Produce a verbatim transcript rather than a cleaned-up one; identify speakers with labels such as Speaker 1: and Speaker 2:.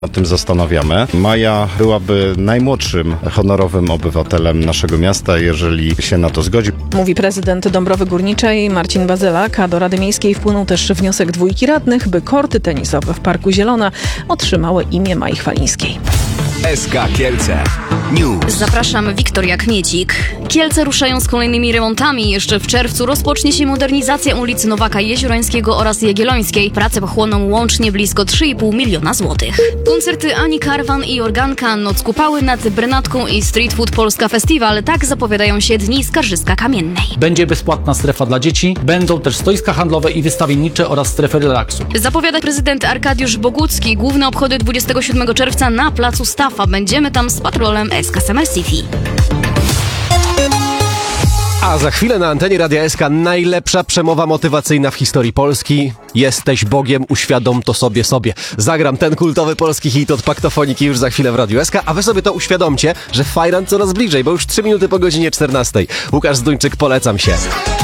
Speaker 1: Nad tym zastanawiamy. Maja byłaby najmłodszym honorowym obywatelem naszego miasta, jeżeli się na to zgodzi.
Speaker 2: Mówi prezydent Dąbrowy Górniczej Marcin Bazylak, a do Rady Miejskiej wpłynął też wniosek dwójki radnych, by korty tenisowe w Parku Zielona otrzymały imię Mai Chwalińskiej.
Speaker 3: S K Kielce News.
Speaker 4: Zapraszam, Wiktoria Kmiecik. Kielce ruszają z kolejnymi remontami. Jeszcze w czerwcu rozpocznie się modernizacja ulic Nowaka Jeziorańskiego oraz Jagiellońskiej. Prace pochłoną łącznie blisko trzy i pół miliona złotych. Koncerty Ani Karwan i Organka, Noc Kupały nad Brynatką i Street Food Polska Festiwal. Tak zapowiadają się dni Skarżyska Kamiennej.
Speaker 5: Będzie bezpłatna strefa dla dzieci, będą też stoiska handlowe i wystawiennicze oraz strefy relaksu.
Speaker 4: Zapowiada prezydent Arkadiusz Bogucki. Główne obchody dwudziestego siódmego czerwca na placu Stafa. Będziemy tam z patrolem S K Summer City.
Speaker 6: A za chwilę na antenie Radia S K najlepsza przemowa motywacyjna w historii Polski. Jesteś Bogiem, uświadom to sobie sobie. Zagram ten kultowy polski hit od Paktofoniki już za chwilę w Radiu S K, a wy sobie to uświadomcie, że fajran coraz bliżej, bo już trzy minuty po godzinie czternastej. Łukasz Zduńczyk, polecam się.